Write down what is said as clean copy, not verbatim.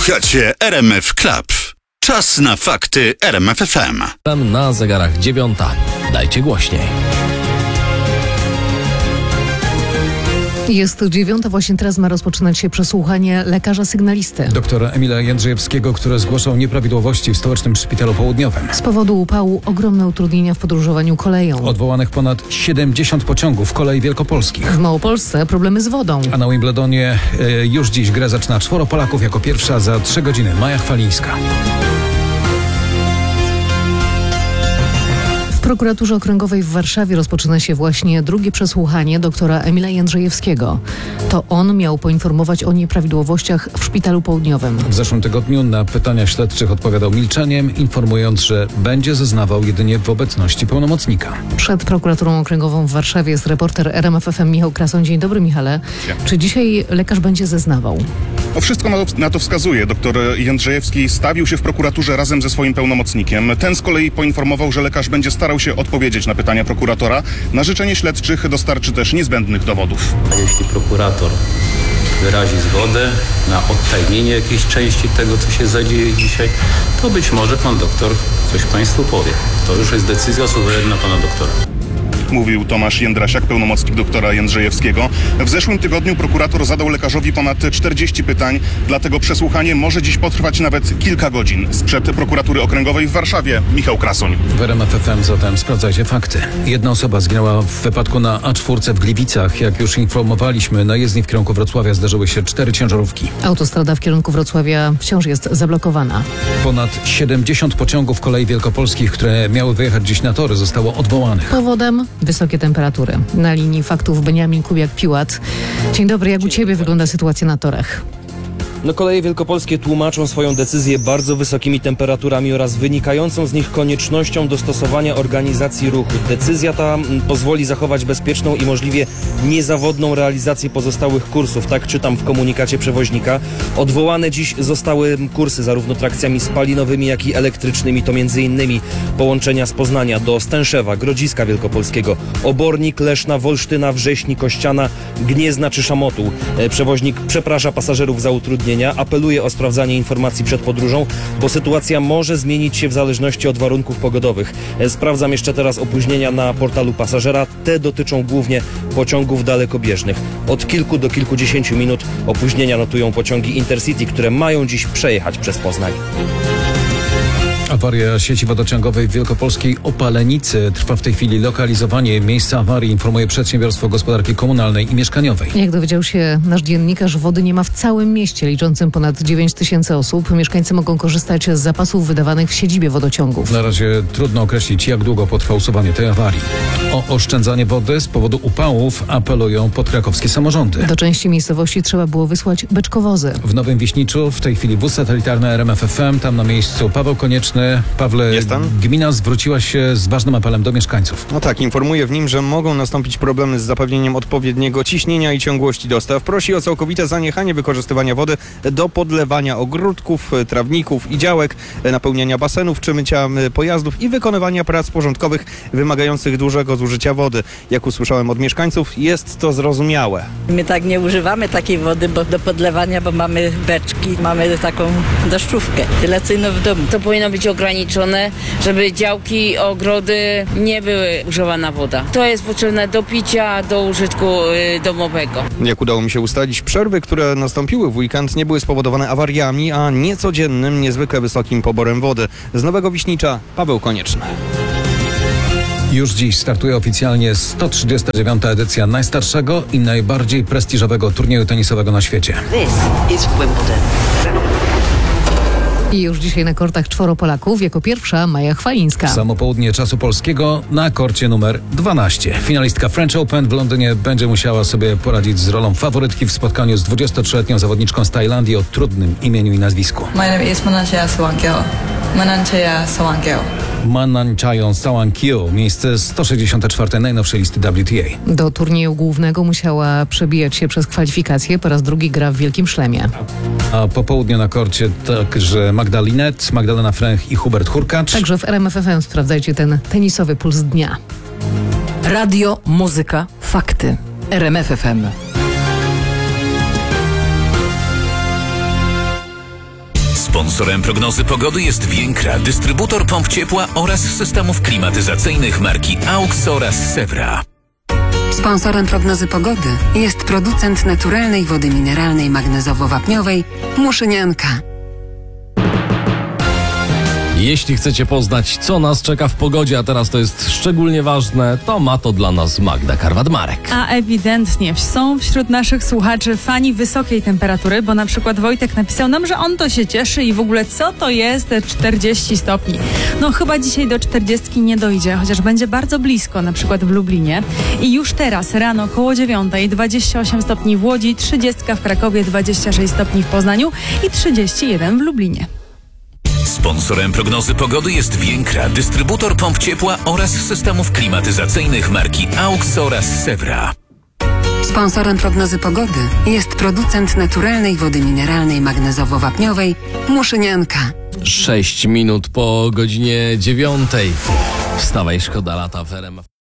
Słuchacie RMF Club. Czas na fakty RMF FM. Na zegarach 9. Dajcie głośniej. Jest 9, właśnie teraz ma rozpoczynać się przesłuchanie lekarza sygnalisty. Doktora Emila Jędrzejewskiego, który zgłaszał nieprawidłowości w Stołecznym Szpitalu Południowym. Z powodu upału ogromne utrudnienia w podróżowaniu koleją. Odwołanych ponad 70 pociągów kolei wielkopolskich. W Małopolsce problemy z wodą. A na Wimbledonie już dziś grę zaczyna 4 Polaków, jako pierwsza za 3 godziny Maja Chwalińska. W prokuraturze okręgowej w Warszawie rozpoczyna się właśnie drugie przesłuchanie doktora Emila Jędrzejewskiego. To on miał poinformować o nieprawidłowościach w Szpitalu Południowym. W zeszłym tygodniu na pytania śledczych odpowiadał milczeniem, informując, że będzie zeznawał jedynie w obecności pełnomocnika. Przed prokuraturą okręgową w Warszawie jest reporter RMF FM Michał Krasoń. Dzień dobry, Michale. Czy dzisiaj lekarz będzie zeznawał? Wszystko na to wskazuje. Doktor Jędrzejewski stawił się w prokuraturze razem ze swoim pełnomocnikiem. Ten z kolei poinformował, że lekarz będzie starał się odpowiedzieć na pytania prokuratora. Na życzenie śledczych dostarczy też niezbędnych dowodów. Jeśli prokurator wyrazi zgodę na odtajnienie jakiejś części tego, co się zadzieje dzisiaj, to być może pan doktor coś państwu powie. To już jest decyzja suwerenna pana doktora. Mówił Tomasz Jędrasiak, pełnomocnik doktora Jędrzejewskiego. W zeszłym tygodniu prokurator zadał lekarzowi ponad 40 pytań, dlatego przesłuchanie może dziś potrwać nawet kilka godzin. Sprzed prokuratury okręgowej w Warszawie Michał Krasoń. W RMF FM zatem sprawdzajcie fakty. Jedna osoba zginęła w wypadku na A4 w Gliwicach. Jak już informowaliśmy, na jezdni w kierunku Wrocławia zdarzyły się 4 ciężarówki. Autostrada w kierunku Wrocławia wciąż jest zablokowana. Ponad 70 pociągów kolei wielkopolskich, które miały wyjechać dziś na tory, zostało odwołanych. Powodem wysokie temperatury. Na linii faktów Beniamin Kubiak-Piłat. Dzień dobry, jak u Ciebie wygląda sytuacja na torach? Koleje wielkopolskie tłumaczą swoją decyzję bardzo wysokimi temperaturami oraz wynikającą z nich koniecznością dostosowania organizacji ruchu. Decyzja ta pozwoli zachować bezpieczną i możliwie niezawodną realizację pozostałych kursów. Tak czytam w komunikacie przewoźnika. Odwołane dziś zostały kursy zarówno trakcjami spalinowymi, jak i elektrycznymi. To m.in. połączenia z Poznania do Stęszewa, Grodziska Wielkopolskiego, Obornik, Leszna, Wolsztyna, Wrześni, Kościana, Gniezna czy Szamotuł. Przewoźnik przeprasza pasażerów za utrudnienia. Apeluje o sprawdzanie informacji przed podróżą, bo sytuacja może zmienić się w zależności od warunków pogodowych. Sprawdzam jeszcze teraz opóźnienia na portalu pasażera. Te dotyczą głównie pociągów dalekobieżnych. Od kilku do kilkudziesięciu minut opóźnienia notują pociągi Intercity, które mają dziś przejechać przez Poznań. Awaria sieci wodociągowej w wielkopolskiej Opalenicy. Trwa w tej chwili lokalizowanie miejsca awarii, informuje Przedsiębiorstwo Gospodarki Komunalnej i Mieszkaniowej. Jak dowiedział się nasz dziennikarz, wody nie ma w całym mieście, liczącym ponad 9 000 osób. Mieszkańcy mogą korzystać z zapasów wydawanych w siedzibie wodociągów. Na razie trudno określić, jak długo potrwa usuwanie tej awarii. O oszczędzanie wody z powodu upałów apelują podkrakowskie samorządy. Do części miejscowości trzeba było wysłać beczkowozy. W Nowym Wiśniczu w tej chwili wóz satelitarny RMF FM, tam na miejscu Paweł Konieczny. Pawle, gmina zwróciła się z ważnym apelem do mieszkańców. No tak, informuje w nim, że mogą nastąpić problemy z zapewnieniem odpowiedniego ciśnienia i ciągłości dostaw. Prosi o całkowite zaniechanie wykorzystywania wody do podlewania ogródków, trawników i działek, napełniania basenów czy mycia pojazdów i wykonywania prac porządkowych wymagających dużego zużycia wody. Jak usłyszałem od mieszkańców, jest to zrozumiałe. My tak nie używamy takiej wody do podlewania, bo mamy beczki, mamy taką deszczówkę wentylacyjną w domu. To powinno być ograniczone, żeby działki, ogrody nie były używana woda. To jest potrzebne do picia, do użytku domowego. Jak udało mi się ustalić, przerwy, które nastąpiły w weekend, nie były spowodowane awariami, a niecodziennym, niezwykle wysokim poborem wody. Z Nowego Wiśnicza Paweł Konieczny. Już dziś startuje oficjalnie 139. edycja najstarszego i najbardziej prestiżowego turnieju tenisowego na świecie. This is Wimbledon. I już dzisiaj na kortach 4 Polaków, jako pierwsza Maja Chwalińska. Samo południe czasu polskiego na korcie numer 12. Finalistka French Open w Londynie będzie musiała sobie poradzić z rolą faworytki w spotkaniu z 23-letnią zawodniczką z Tajlandii o trudnym imieniu i nazwisku. My name is Mananchaya Sawankyo. Mananchaya Sawankyo. Mananchayon Sawankyo, miejsce 164 najnowszej listy WTA. Do turnieju głównego musiała przebijać się przez kwalifikacje, po raz drugi gra w Wielkim Szlemie. A po południu na korcie także Magda Linette, Magdalena Fręch i Hubert Hurkacz. Także w RMF FM sprawdzajcie ten tenisowy puls dnia. Radio, muzyka, fakty. RMF FM. Sponsorem prognozy pogody jest Więkra, dystrybutor pomp ciepła oraz systemów klimatyzacyjnych marki AUX oraz Sewra. Sponsorem prognozy pogody jest producent naturalnej wody mineralnej magnezowo-wapniowej Muszynianka. Jeśli chcecie poznać, co nas czeka w pogodzie, a teraz to jest szczególnie ważne, to ma to dla nas Magda Karwat-Marek. A ewidentnie są wśród naszych słuchaczy fani wysokiej temperatury, bo na przykład Wojtek napisał nam, że on to się cieszy i w ogóle co to jest 40 stopni. No chyba dzisiaj do 40 nie dojdzie, chociaż będzie bardzo blisko, na przykład w Lublinie. I już teraz rano koło 9 28 stopni w Łodzi, 30 w Krakowie, 26 stopni w Poznaniu i 31 w Lublinie. Sponsorem prognozy pogody jest Więkra, dystrybutor pomp ciepła oraz systemów klimatyzacyjnych marki AUX oraz Sewra. Sponsorem prognozy pogody jest producent naturalnej wody mineralnej magnezowo-wapniowej Muszynianka. 6 minut po godzinie 9. Wstawaj, szkoda lata w RMF.